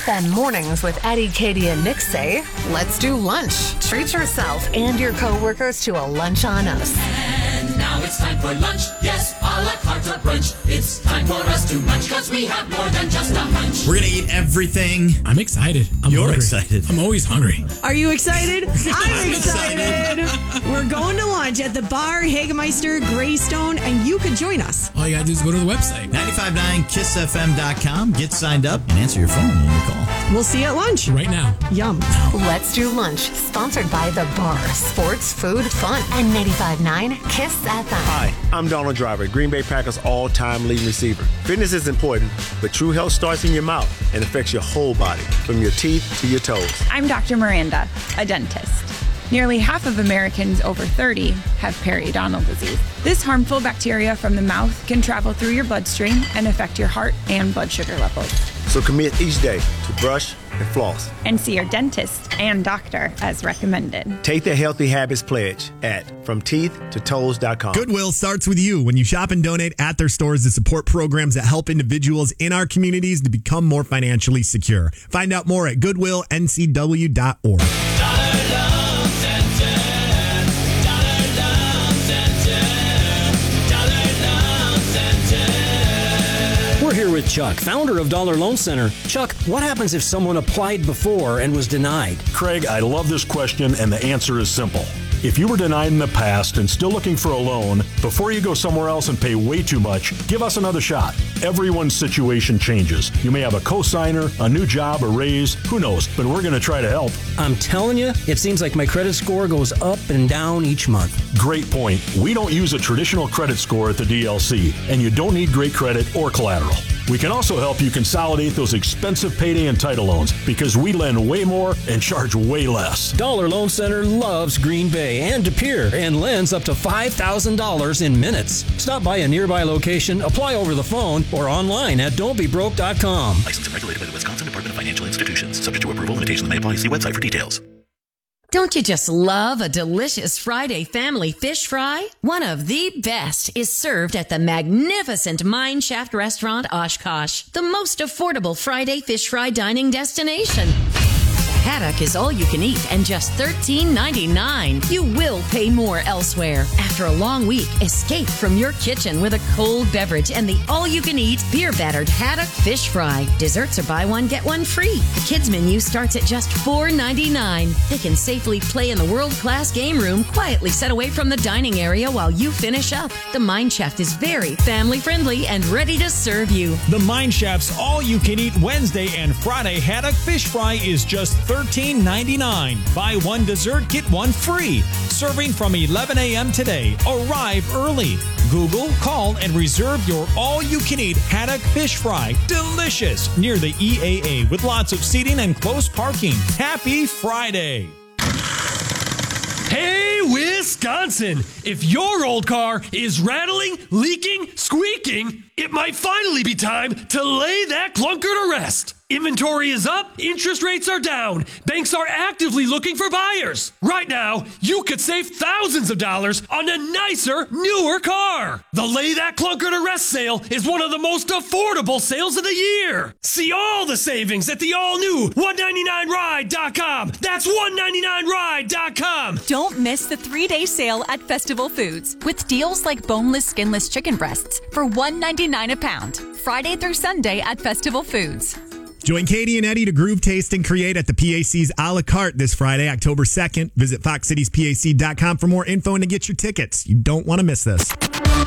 FM Mornings with Eddie, Katie, and Nick say, let's do lunch. Treat yourself and your coworkers to a lunch on us. And now it's time for lunch. Yes, a la carte or brunch. It's time for us to munch because we have more than just a hunch. We're going to eat everything. I'm excited. You're hungry. excited. I'm always hungry. Are you excited? I'm excited. We're going to lunch at the bar Hagemeister Greystone, and you could join us. All you got to do is go to the website. 959kissfm.com. Get signed up and answer your phone when we call. We'll see you at lunch. Right now. Yum. Let's do lunch. Sponsored by The Bar. Sports, food, fun. And 95.9 Kiss FM. Hi, I'm Donald Driver, Green Bay Packers all-time leading receiver. Fitness is important, but true health starts in your mouth and affects your whole body, from your teeth to your toes. I'm Dr. Miranda, a dentist. Nearly half of Americans over 30 have periodontal disease. This harmful bacteria from the mouth can travel through your bloodstream and affect your heart and blood sugar levels. So commit each day to brush and floss. And see your dentist and doctor as recommended. Take the Healthy Habits Pledge at FromTeethToToes.com. Goodwill starts with you. When you shop and donate at their stores to support programs that help individuals in our communities to become more financially secure. Find out more at goodwillncw.org. We're here with Chuck, founder of Dollar Loan Center. Chuck, what happens if someone applied before and was denied? Craig, I love this question, and the answer is simple. If you were denied in the past and still looking for a loan, before you go somewhere else and pay way too much, give us another shot. Everyone's situation changes. You may have a cosigner, a new job, a raise, who knows, but we're going to try to help. I'm telling you, it seems like my credit score goes up and down each month. Great point. We don't use a traditional credit score at the DLC, and you don't need great credit or collateral. We can also help you consolidate those expensive payday and title loans because we lend way more and charge way less. Dollar Loan Center loves Green Bay and De Pere and lends up to $5,000 in minutes. Stop by a nearby location, apply over the phone, or online at don'tbebroke.com. Licensed and regulated by the Wisconsin Department of Financial Institutions. Subject to approval, limitations may apply. See website for details. Don't you just love a delicious Friday family fish fry? One of the best is served at the magnificent Mine Shaft Restaurant Oshkosh, the most affordable Friday fish fry dining destination. The haddock is all you can eat and just $13.99. You will pay more elsewhere. After a long week, escape from your kitchen with a cold beverage and the all-you-can-eat beer-battered haddock fish fry. Desserts are buy one, get one free. The kids' menu starts at just $4.99. They can safely play in the world-class game room, quietly set away from the dining area while you finish up. The Mine Shaft is very family-friendly and ready to serve you. The Mine Shaft's all-you-can-eat Wednesday and Friday haddock fish fry is just $13.99. Buy one dessert, get one free. Serving from 11 a.m. today. Arrive early. Google, call, and reserve your all-you-can-eat haddock fish fry. Delicious. Near the EAA with lots of seating and close parking. Happy Friday. Hey, Wisconsin! If your old car is rattling, leaking, squeaking, it might finally be time to lay that clunker to rest. Inventory is up, interest rates are down, banks are actively looking for buyers. Right now, you could save thousands of dollars on a nicer, newer car. The Lay That Clunker to Rest sale is one of the most affordable sales of the year. See all the savings at the all-new 199ride.com. That's 199ride.com. Don't miss the 3-day sale at Festival Foods with deals like boneless, skinless chicken breasts for $1.99 a pound. Friday through Sunday at Festival Foods. Join Katie and Eddie to groove, taste, and create at the PAC's a la carte this Friday, October 2nd. Visit FoxCitiesPAC.com for more info and to get your tickets. You don't want to miss this.